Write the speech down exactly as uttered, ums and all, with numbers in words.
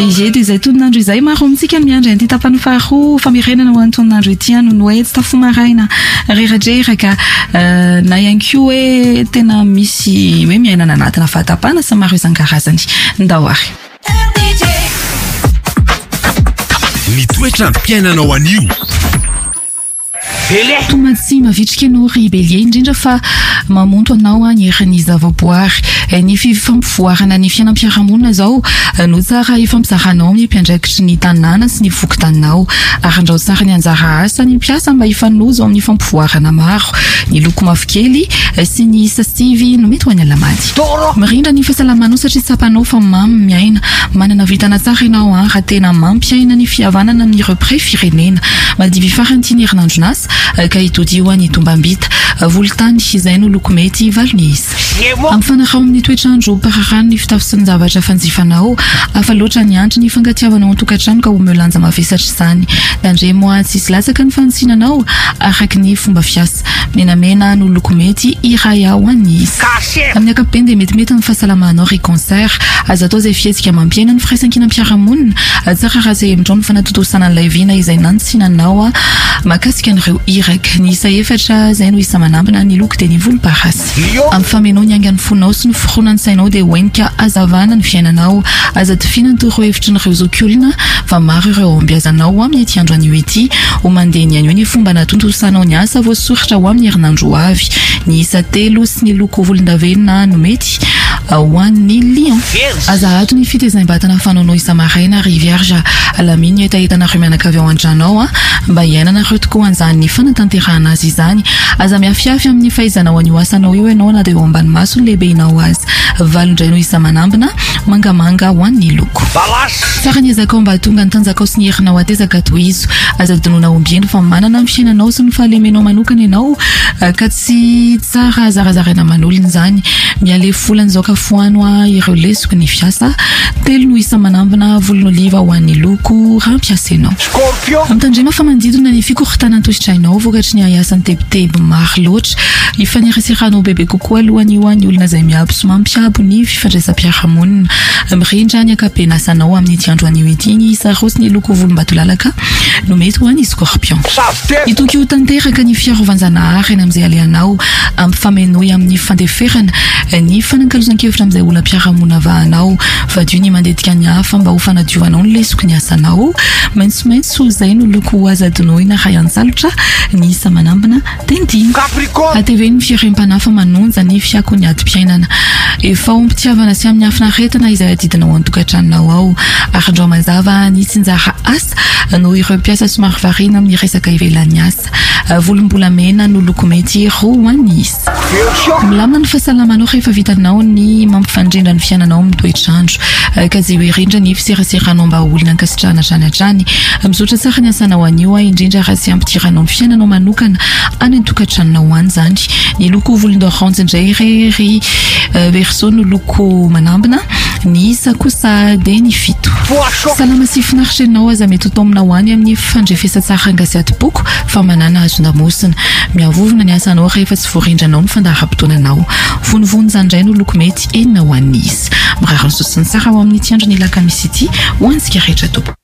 Ie dia izay tononandro izay maro amintsika miandry anty tapany faharoa famerenana ho antononandro ety ano no hoe tsy tafomaraina reradreraka na ihany koa hoe tena misy hoe miainana anatina fahatapana sy maro isan-karazany ndao ary. Ny toetrandrom-piainanao anio tomatsy mavitrika anao ry Bélier indrindra fa mamonto anao ny herin'ny zavaboary ny fifampivoarana ny fiainam-piarahamonina zao no tsara ifampizaranao amin'ny mpiandraikitry ny tanàna sy ny voki-tanao ary andrao tsara ny anjara asa ny mpiasa mba hifanozo amin'ny fampivoarana maro ny loko mavokely sy ny isa sivy no mety ho any alamady. Mirindra ny fahasalamanao satria tsapanao fa mamy miaina manana vitana tsara ianao raha tena mampiaina ny fihavanana amin'ireo pre-firenena madivy farany ny herinandronasa ka hitodio ny tombambita volotany izay no loko mety valony isa. Amin'ny fanarao amin'ny toetrandro pararano ny fitafy sy ny zavatra fanjifanao afa loatra ny andry ny fangatiavanao an-tokantrano ka ho melanja mavesatra izany dandre moa tsisy latsaka ny fanitsinanao araky ny fomba fiasa menamena no loko mety iray ao any isa. Amin'ny ankapobeny dia metimety ny fahasalamanao ry cancer aza atao izay fihetsika mampiaina ny firaisan-kinam-piarahamonina tsara raha izay amin'izao ny fanatotosana an'ilay viana izay nanitsinanao makasika an'ireo iraka ny isa efatra izay no isa manambina ny loko dia ny volomparasy. Amin'ny famenao ny angan'ny fonao sy ny fironan'ny sainao dia hoentika azavana ny fiainanao aza tifiana ny torohevitry n'ireo zokiolona fa maro ireo ambiazanao amin'ny ety andro anio ety ho mandeha ny anio ny fomba natontosanao ny asa voasoratra ho amin'ny herinandro avy ny isa telo sy ny loko volondavenona no mety ho an'ny lion. Aza ato ny fitaizam-batana fanaonao isa maraina ry vierge alaminy etaetanareo mianakavy ao an-drano mba hiainanareo tokoa an'izany fanatanterahana azy izany aza miafiafy amin'ny fahaizanao anio asanao io ianao na dia eo ambany maso ny lehibenao azy valondray no isa manambina mangamanga ho an'ny loko. Tsara ny ezakao mba tonga ny tanjakao sy ny herinao atezaka toizo aza dinona ombieny fa manana amin'ny fiainanao sy ny fahalemenao manokana ianao ka tsy tsara zarazaraina manolina izany miale folany zao ka foano ireo lesoko ny fiasa telo no isa manambina volon'oliva ho an'ny loko rampiasainao. Mitandrema fa manodidina ny fikorontanana tositrainao vokatry ny asan'ny tebiteby maro loatra ifaneraseranao bebe kokoa alohan'ny io any olona izay miabo sy mampiabo ny fifandraisam-piarahamonina mirindra ny ankapenasanao amin'ny ety andro anio ety ny isa rosy ny loko volombadolalaka no mety ho an'ny scorpion. Itoky ho tanteraka ny fiarovanjanahary eny amin'izay aleanao ampifamenoy amin'ny fandeferana ny fanankalozan-kevitra amin'izay olona mpiarahamonina vahanao vadio ny mandetika ny hafa mba ho fanadiovanao ny lesoko ny asanao maintsomaintso izay no loko azadinoina ray an-tsalotra ny isa manambina tendiny. Ateveny ny fiarem-panafa manonja ny fiako ny adi-piainana efa ompitiavana sy amin'ny afinaretana izay adidinao an-tokantranonao ao ary andreo mazava ny tsinjara asa no ireo mpiasa somary variana amin'ny resaka ivelan'ny asa volombolamena no loko mety roa an'ny isa. Milamina ny fahasalamanao rehefa vitanao ny mampifandrindra ny fiainanao amin'ny toetrandro ka zay hoe rindra ny fiseraseranao mba olona ankasitrahana hatrany hatrany mizotra tsara ny asanao anio indrindra raha sy ampitiranao ny fiainanao manokana any an-tokantranonao any izany ny loko volondoranjy indray ry verseau no loko manambina ny isa kosa dia ny fito. Salama sy finaritra ianao aza mety ho taominao any amin'ny fandrefesan-tsara angasiaty-poko fa manana hazon-damosina miavovona ny asanao rehefa tsy voarindranao ny fandahram-potoananao vonovony izany indray no loko mety enina ho an'ny isa. Mirary ny sosiny tsara ao amin'ny tiandro ny lakamisy ity ho antsika rehetra topo.